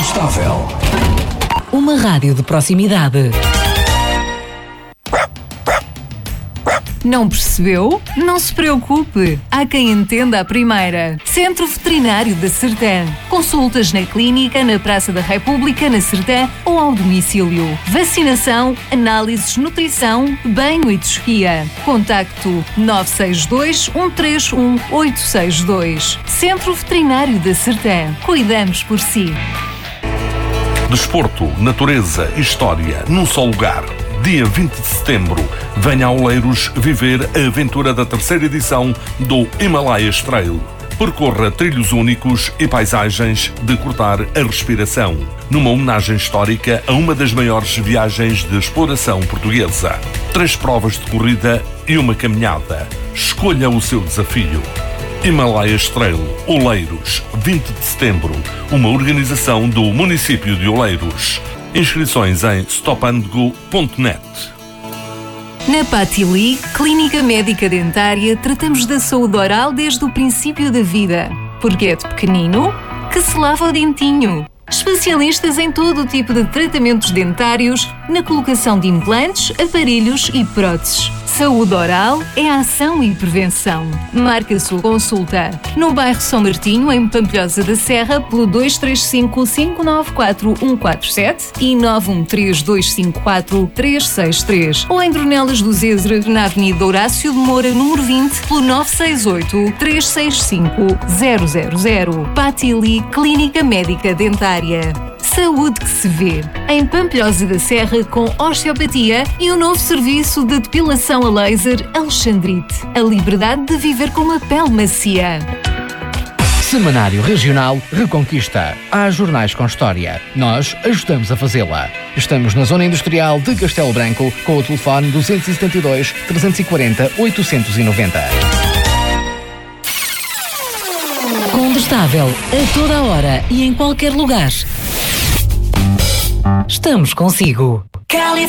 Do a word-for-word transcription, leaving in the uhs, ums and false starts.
Condestável. Uma rádio de proximidade. Não percebeu? Não se preocupe. Há quem entenda a primeira. Centro Veterinário da Sertã. Consultas na clínica, na Praça da República, na Sertã ou ao domicílio. Vacinação, análises, nutrição, banho e tosquia. Contacto nove seis dois, um três um, oito seis dois. Centro Veterinário da Sertã. Cuidamos por si. Desporto, natureza e história num só lugar. Dia vinte de setembro, venha a Oleiros viver a aventura da terceira edição do Himalayas Trail. Percorra trilhos únicos e paisagens de cortar a respiração, numa homenagem histórica a uma das maiores viagens de exploração portuguesa. Três provas de corrida e uma caminhada. Escolha o seu desafio. Himalayas Trail, Oleiros, vinte de setembro, uma organização do município de Oleiros. Inscrições em stop and go ponto net. Na Patili, Clínica Médica Dentária, tratamos da saúde oral desde o princípio da vida. Porque é de pequenino que se lava o dentinho. Especialistas em todo o tipo de tratamentos dentários, na colocação de implantes, aparelhos e próteses. Saúde oral é ação e prevenção. Marque a sua consulta no bairro São Martinho, em Pampilhosa da Serra, pelo dois três cinco, cinco nove quatro, um quatro sete e nove um três, dois cinco quatro, três seis três, ou em Dornelas do Zezer, na Avenida Horácio de Moura, número vinte, pelo nove seis oito, três seis cinco, zero zero zero. Patili, Clínica Médica Dentária. Saúde que se vê. Em Pampilhosa da Serra, com osteopatia e o novo serviço de depilação a laser Alexandrite. A liberdade de viver com uma pele macia. Semanário Regional Reconquista. Há jornais com história. Nós ajudamos a fazê-la. Estamos na Zona Industrial de Castelo Branco, com o telefone dois sete dois, três quatro zero, oito nove zero. Condestável, a toda a hora e em qualquer lugar. Estamos consigo.